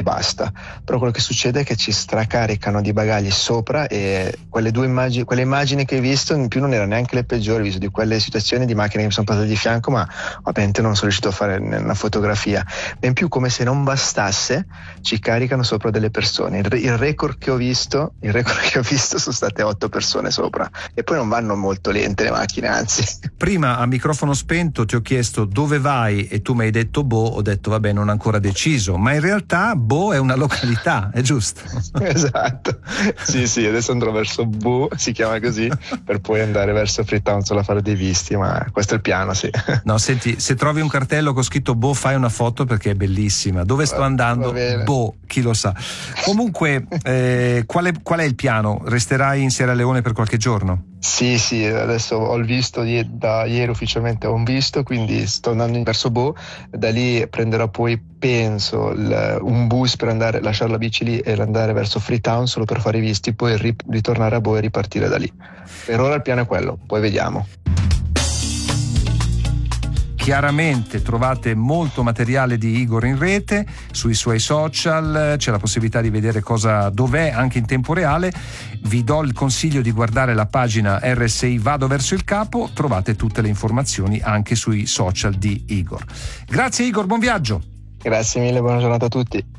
basta. Però quello che succede è che ci stracaricano di bagagli sopra, e quelle immagini che hai visto in più non erano neanche le peggiori, visto di quelle situazioni di macchine che mi sono passate di fianco, ma ovviamente non sono riuscito a fare una fotografia. E in più, come se non bastasse, ci caricano sopra delle persone. Il record che ho visto sono state 8 persone sopra, e poi non vanno molto lente le macchine, anzi. Prima a microfono spento ti ho chiesto dove vai e tu mi hai detto Bo, ho detto vabbè, non ho ancora deciso, ma in realtà Bo è una località, è giusto? Esatto, sì, adesso andrò verso Bo, si chiama così, per poi andare verso Freetown solo a fare dei visti, ma questo è il piano, sì. No, senti, se trovi un cartello con scritto Bo, fai una foto perché è bellissima. Dove sto andando? Bo, chi lo sa. Comunque, qual è il piano? Resterai in Sierra Leone per qualche giorno? Sì, adesso ho il visto, da ieri ufficialmente ho un visto, quindi sto andando verso Bo, da lì prenderò poi, penso, un bus per lasciare la bici lì e andare verso Freetown solo per fare i visti, poi ritornare a Bo e ripartire da lì. Per ora il piano è quello, poi vediamo. Chiaramente trovate molto materiale di Igor in rete, sui suoi social, c'è la possibilità di vedere dov'è anche in tempo reale. Vi do il consiglio di guardare la pagina RSI Vado verso il capo, trovate tutte le informazioni anche sui social di Igor. Grazie Igor, buon viaggio. Grazie mille, buona giornata a tutti.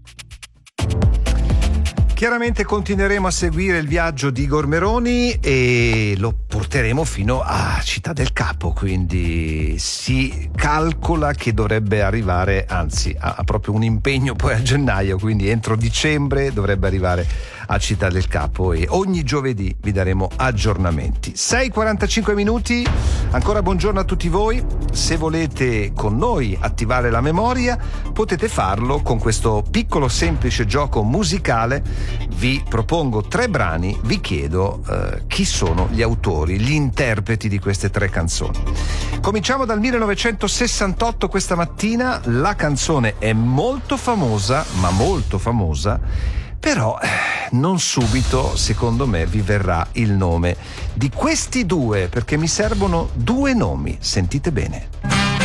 Chiaramente continueremo a seguire il viaggio di Igor Meroni e lo porteremo fino a Città del Capo, quindi si calcola che dovrebbe arrivare, anzi ha proprio un impegno poi a gennaio, quindi entro dicembre dovrebbe arrivare a Città del Capo, e ogni giovedì vi daremo aggiornamenti. 6:45 minuti, ancora buongiorno a tutti voi. Se volete con noi attivare la memoria potete farlo con questo piccolo semplice gioco musicale. Vi propongo 3 brani, vi chiedo chi sono gli autori, gli interpreti di queste 3 canzoni. Cominciamo dal 1968 questa mattina. La canzone è molto famosa, ma molto famosa, però non subito, secondo me, vi verrà il nome di questi 2, perché mi servono 2 nomi. Sentite bene.